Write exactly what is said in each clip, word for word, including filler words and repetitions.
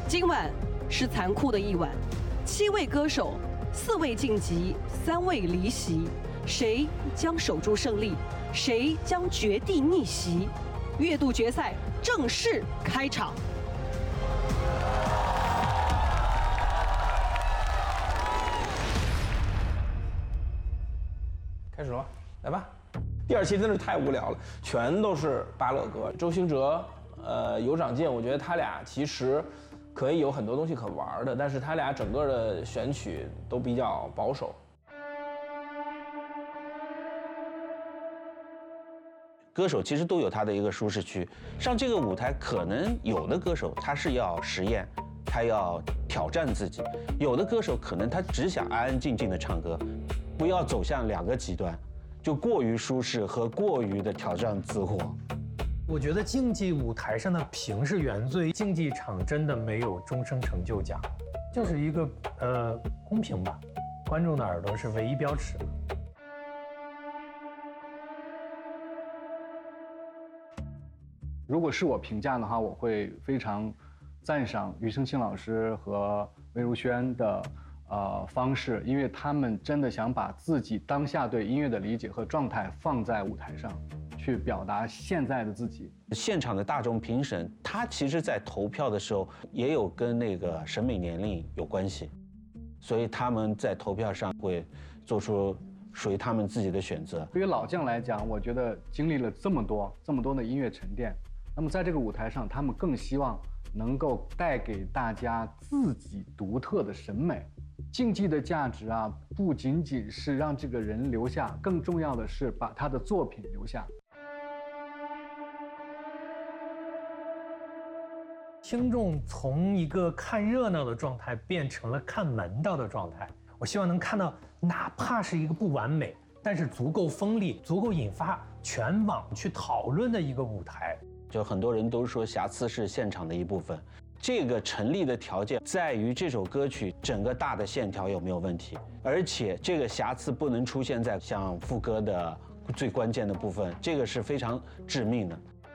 今晚是残酷的一晚，七位歌手，四位晋级，三位离席，谁将守住胜利？谁将绝地逆袭？月度决赛正式开场。 开始了，来吧。第二期真是太无聊了，全都是芭乐歌。周兴哲、呃，有长进，我觉得他俩其实可以有很多东西可玩的，但是他俩整个的选曲都比较保守。 歌手其实都有他的一个舒适区，上这个舞台，可能有的歌手他是要实验，他要挑战自己；有的歌手可能他只想安安静静的唱歌，不要走向两个极端，就过于舒适和过于的挑战自我。 我觉得竞技舞台上的评是原罪，竞技场真的没有终生成就奖，就是一个呃公平吧，观众的耳朵是唯一标尺。 如果是我评价的话，我会非常赞赏庾澄庆老师和魏如萱的呃方式，因为他们真的想把自己当下对音乐的理解和状态放在舞台上，去表达现在的自己。 现场的大众评审，他其实在投票的时候也有跟那个审美年龄有关系，所以他们在投票上会做出属于他们自己的选择。 对于老将来讲，我觉得经历了这么多这么多的音乐沉淀，那么在这个舞台上，他们更希望能够带给大家自己独特的审美。竞技的价值啊，不仅仅是让这个人留下，更重要的是把他的作品留下。 听众从一个看热闹的状态变成了看门道的状态。我希望能看到，哪怕是一个不完美，但是足够锋利、足够引发全网去讨论的一个舞台。 就很多人都说瑕疵是现场的一部分，这个成立的条件在于这首歌曲整个大的线条有没有问题，而且这个瑕疵不能出现在像副歌的最关键的部分，这个是非常致命的。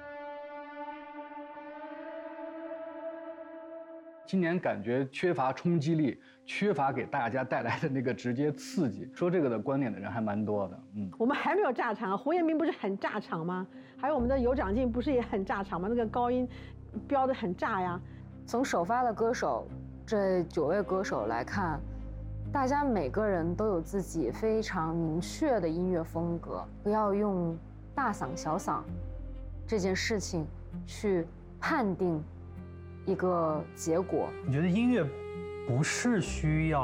今年感觉缺乏冲击力，缺乏给大家带来的那个直接刺激。说这个的观点的人还蛮多的，嗯。 我们还没有炸场，胡彦斌不是很炸场吗？还有我们的有长进不是也很炸场吗？那个高音飙得很炸呀。 从首发的歌手这九位歌手来看，大家每个人都有自己非常明确的音乐风格，不要用大嗓小嗓这件事情去判定一个结果。 我觉得音乐不是需要